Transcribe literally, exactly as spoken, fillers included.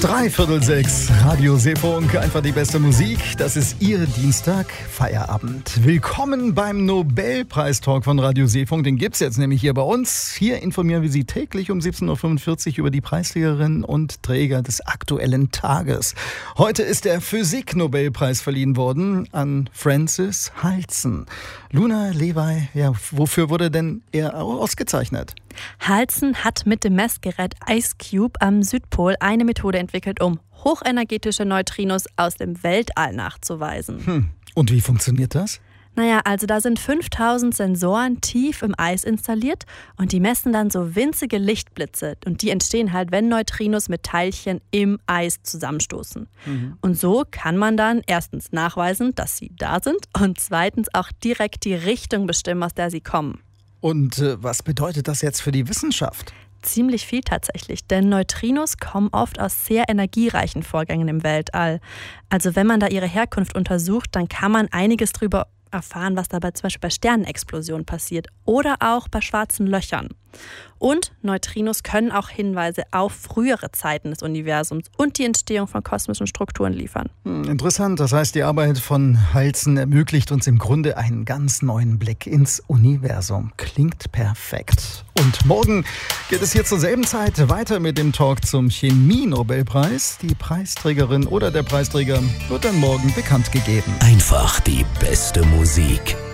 Dreiviertel sechs, Radio Seefunk, einfach die beste Musik. Das ist Ihr Dienstag, Feierabend. Willkommen beim Nobelpreistalk von Radio Seefunk. Den gibt's jetzt nämlich hier bei uns. Hier informieren wir Sie täglich um siebzehn Uhr fünfundvierzig über die Preisträgerinnen und Träger des aktuellen Tages. Heute ist der Physik-Nobelpreis verliehen worden an Francis Halzen. Luna Levi, ja, wofür wurde denn er ausgezeichnet? Halzen hat mit dem Messgerät IceCube am Südpol eine Methode entwickelt, um hochenergetische Neutrinos aus dem Weltall nachzuweisen. Hm. Und wie funktioniert das? Naja, also da sind fünftausend Sensoren tief im Eis installiert und die messen dann so winzige Lichtblitze. Und die entstehen halt, wenn Neutrinos mit Teilchen im Eis zusammenstoßen. Mhm. Und so kann man dann erstens nachweisen, dass sie da sind und zweitens auch direkt die Richtung bestimmen, aus der sie kommen. Und äh, was bedeutet das jetzt für die Wissenschaft? Ziemlich viel tatsächlich, denn Neutrinos kommen oft aus sehr energiereichen Vorgängen im Weltall. Also wenn man da ihre Herkunft untersucht, dann kann man einiges drüber erfahren, was dabei zum Beispiel bei Sternenexplosionen passiert oder auch bei schwarzen Löchern. Und Neutrinos können auch Hinweise auf frühere Zeiten des Universums und die Entstehung von kosmischen Strukturen liefern. Hm, interessant, das heißt, die Arbeit von Halzen ermöglicht uns im Grunde einen ganz neuen Blick ins Universum. Klingt perfekt. Und morgen geht es hier zur selben Zeit weiter mit dem Talk zum Chemie-Nobelpreis. Die Preisträgerin oder der Preisträger wird dann morgen bekannt gegeben. Einfach die beste Musik.